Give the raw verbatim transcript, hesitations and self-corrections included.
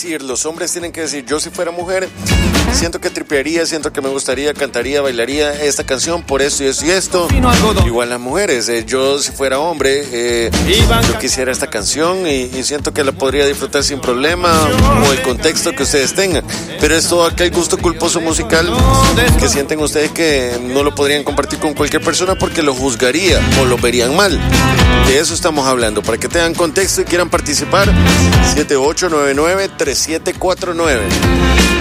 decir, los hombres tienen que decir, yo si fuera mujer, siento que tripearía, siento que me gustaría, cantaría, bailaría esta canción por esto y esto y esto. Igual las mujeres, eh, yo si fuera hombre, eh, yo quisiera esta canción y, y siento que la podría disfrutar sin problema o el contexto que ustedes tengan. Pero es todo aquel gusto culposo musical que sienten ustedes que no lo podrían compartir con cualquier persona porque lo juzgaría o lo verían mal. De eso estamos hablando, para que tengan contexto y quieran participar. Siete ocho nueve nueve tres siete cuatro nueve.